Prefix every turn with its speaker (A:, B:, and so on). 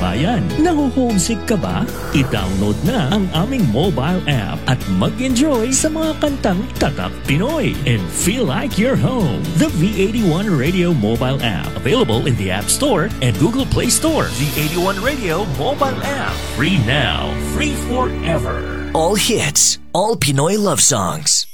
A: kabayan. Naho-homesick ka ba? I-download na ang aming mobile app at mag-enjoy sa mga kantang Tatak Pinoy and feel like you're home. The V81 Radio mobile app, available in the App Store and Google Play Store. V81 Radio mobile app, free now, free forever.
B: All hits, all Pinoy love songs.